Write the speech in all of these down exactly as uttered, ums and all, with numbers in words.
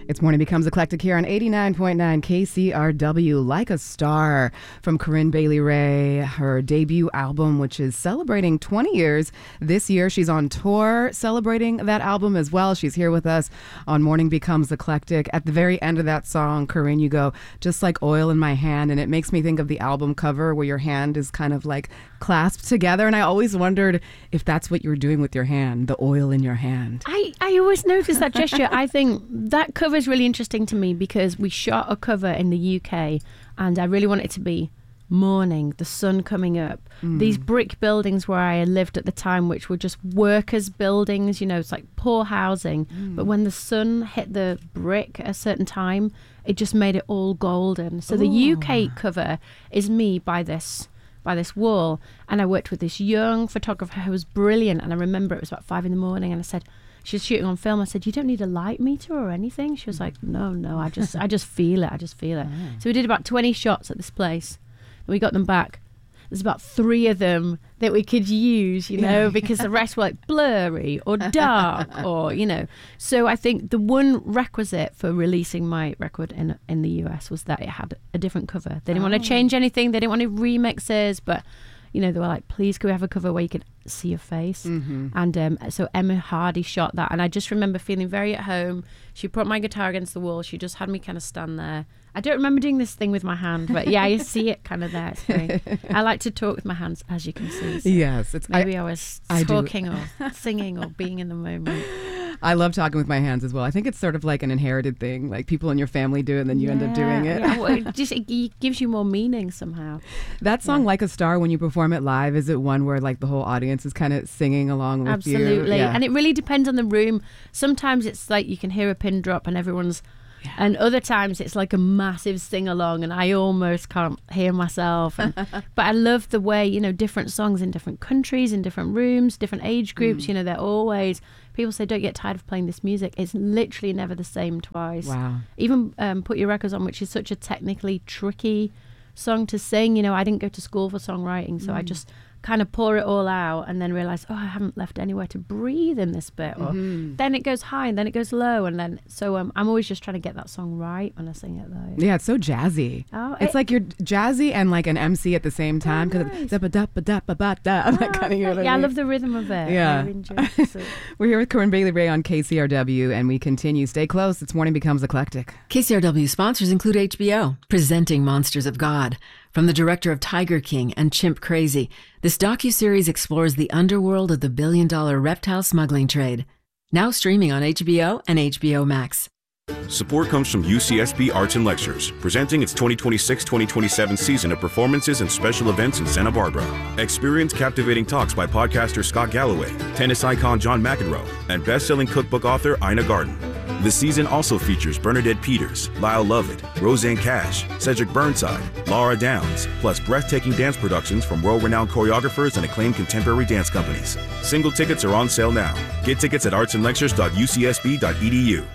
It's Morning Becomes Eclectic here on eighty-nine point nine K C R W. Like a Star from Corinne Bailey Rae, her debut album, which is celebrating twenty years this year. She's on tour celebrating that album as well. She's here with us on Morning Becomes Eclectic. At the very end of that song, Corinne, you go, just like oil in my hand. And it makes me think of the album cover where your hand is kind of like clasped together. And I always wondered if that's what you were doing with your hand, the oil in your hand. I, I always notice that gesture. I think that cover is really interesting to me because we shot a cover in the U K and I really want it to be morning, the sun coming up. Mm. These brick buildings where I lived at the time, which were just workers' buildings, you know, it's like poor housing. Mm. But when the sun hit the brick at a certain time, it just made it all golden. So Ooh. The U K cover is me by this by this wall. And I worked with this young photographer who was brilliant. And I remember it was about five in the morning and I said, she was shooting on film. I said, you don't need a light meter or anything? She was like, no, no, I just I just feel it. I just feel it. Oh. So we did about twenty shots at this place. And we got them back. There's about three of them that we could use, you know, because the rest were like blurry or dark or, you know. So I think the one requisite for releasing my record in in the U S was that it had a different cover. They didn't oh. want to change anything. They didn't want any remixes, but... You know, they were like, please, could we have a cover where you could see your face? Mm-hmm. And um, so Emma Hardy shot that. And I just remember feeling very at home. She put my guitar against the wall. She just had me kind of stand there. I don't remember doing this thing with my hand, but yeah, I see it kind of there. It's very, I like to talk with my hands, as you can see. So yes. It's, maybe I, I was I talking do. or singing or being in the moment. I love talking with my hands as well. I think it's sort of like an inherited thing. Like people in your family do it and then you yeah, end up doing it. Yeah, well, it just it gives you more meaning somehow. That song, yeah. Like a Star, when you perform it live, is it one where like the whole audience is kind of singing along with Absolutely. you? Absolutely. Yeah. And it really depends on the room. Sometimes it's like you can hear a pin drop and everyone's Yeah. And other times it's like a massive sing-along and I almost can't hear myself. And, but I love the way, you know, different songs in different countries, in different rooms, different age groups, mm. you know, they're always... People say, don't get tired of playing this music. It's literally never the same twice. Wow. Even um, Put Your Records On, which is such a technically tricky song to sing. You know, I didn't go to school for songwriting, so mm. I just... kind of pour it all out and then realize, oh, I haven't left anywhere to breathe in this bit. Or mm-hmm. then it goes high and then it goes low. And then, so um, I'm always just trying to get that song right when I sing it though. Yeah, it's so jazzy. Oh, it's it, like you're jazzy and like an M C at the same time. Oh, nice. da ba da ba da ba ba da. That kind of, you know what I yeah, mean? I love the rhythm of it. Yeah. I enjoy it, so. We're here with Corinne Bailey Rae on K C R W and we continue. Stay close. It's Morning Becomes Eclectic. K C R W sponsors include H B O, presenting Monsters of God. From the director of Tiger King and Chimp Crazy, this docuseries explores the underworld of the billion-dollar reptile smuggling trade. Now streaming on H B O and H B O Max. Support comes from U C S B Arts and Lectures, presenting its twenty twenty-six twenty twenty-seven season of performances and special events in Santa Barbara. Experience captivating talks by podcaster Scott Galloway, tennis icon John McEnroe, and best-selling cookbook author Ina Garten. The season also features Bernadette Peters, Lyle Lovett, Roseanne Cash, Cedric Burnside, Laura Downs, plus breathtaking dance productions from world-renowned choreographers and acclaimed contemporary dance companies. Single tickets are on sale now. Get tickets at arts and lectures dot u c s b dot e d u.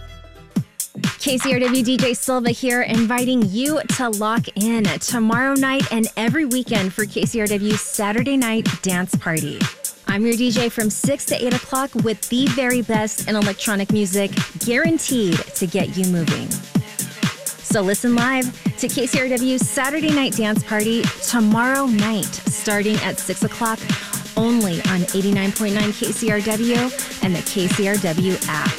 K C R W D J Silva here, inviting you to lock in tomorrow night and every weekend for K C R W's Saturday Night Dance Party. I'm your D J from six to eight o'clock with the very best in electronic music, guaranteed to get you moving. So listen live to K C R W's Saturday Night Dance Party tomorrow night, starting at six o'clock, only on eighty-nine point nine K C R W and the K C R W app.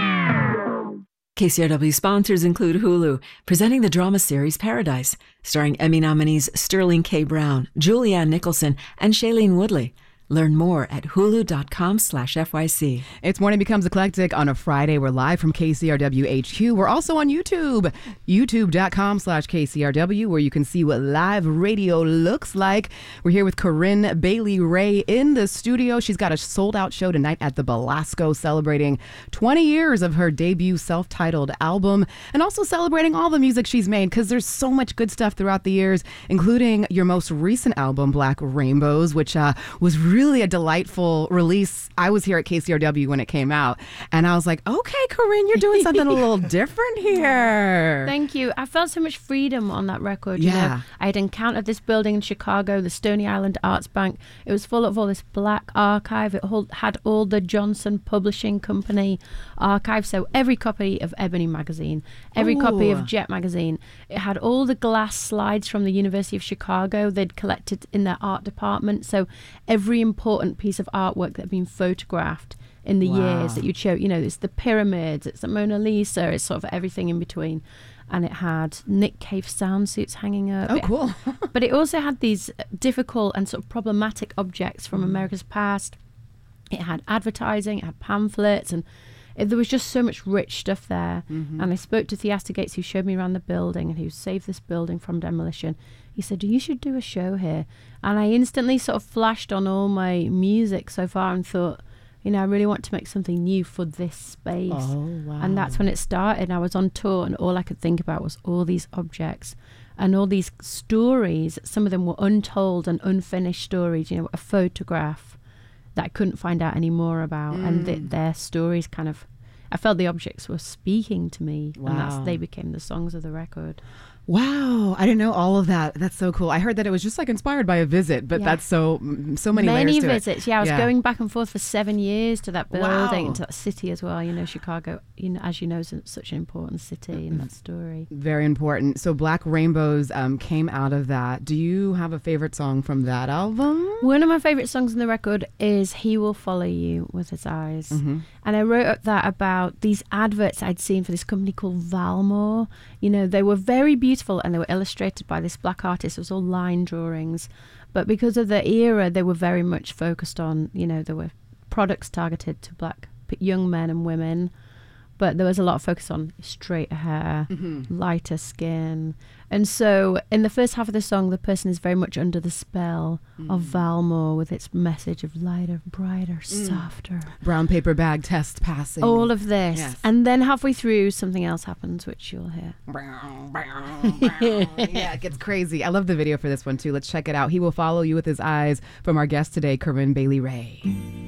K C R W sponsors include Hulu, presenting the drama series Paradise, starring Emmy nominees Sterling K. Brown, Julianne Nicholson, and Shailene Woodley. Learn more at hulu.com slash FYC. It's Morning Becomes Eclectic on a Friday. We're live from K C R W H Q. We're also on YouTube, youtube.com slash KCRW, where you can see what live radio looks like. We're here with Corinne Bailey Rae in the studio. She's got a sold-out show tonight at the Belasco, celebrating twenty years of her debut self-titled album, and also celebrating all the music she's made, because there's so much good stuff throughout the years, including your most recent album, Black Rainbows, which uh, was really really a delightful release. I was here at K C R W when it came out, and I was like, okay, Corinne, you're doing something a little different here. Thank you. I felt so much freedom on that record. You Yeah. know, I had encountered this building in Chicago, the Stony Island Arts Bank. It was full of all this black archive. It hold, had all the Johnson Publishing Company archive. So every copy of Ebony magazine, every Ooh. copy of Jet magazine. It had all the glass slides from the University of Chicago they'd collected in their art department. So every important piece of artwork that had been photographed in the Wow. years that you'd show, you know, it's the pyramids, it's the Mona Lisa, it's sort of everything in between. And it had Nick Cave sound suits hanging up. Oh, It- cool. but it also had these difficult and sort of problematic objects from Mm. America's past. It had advertising, it had pamphlets, and it, there was just so much rich stuff there. Mm-hmm. And I spoke to Theaster Gates, who showed me around the building and who saved this building from demolition. He said, you should do a show here. And I instantly sort of flashed on all my music so far and thought, you know, I really want to make something new for this space. Oh, wow. And that's when it started. I was on tour and all I could think about was all these objects and all these stories. Some of them were untold and unfinished stories, you know, a photograph that I couldn't find out any more about. Mm. And th- their stories kind of, I felt the objects were speaking to me. Wow. And that's, they became the songs of the record. Wow, I didn't know all of that. That's so cool. I heard that it was just like inspired by a visit, but Yeah. that's so mm, so many, Many layers to visits. it. Yeah, I was going back and forth for seven years to that building, Wow. and to that city as well. You know, Chicago, you know, as you know, is such an important city in that story. Very important. So Black Rainbows um, came out of that. Do you have a favorite song from that album? One of my favorite songs on the record is He Will Follow You with His Eyes. Mm-hmm. And I wrote that about these adverts I'd seen for this company called Valmore. You know, they were very beautiful and they were illustrated by this black artist. It was all line drawings. But because of the era, they were very much focused on, you know, there were products targeted to black p- young men and women. But there was a lot of focus on straight hair, Mm-hmm. lighter skin. And so in the first half of the song, the person is very much under the spell Mm. of Valmore with its message of lighter, brighter, softer. Brown paper bag test passing. All of this. Yes. And then halfway through, something else happens, which you'll hear. Brown, brown, brown. Yeah, it gets crazy. I love the video for this one too. Let's check it out. He Will Follow You with His Eyes from our guest today, Corinne Bailey Rae.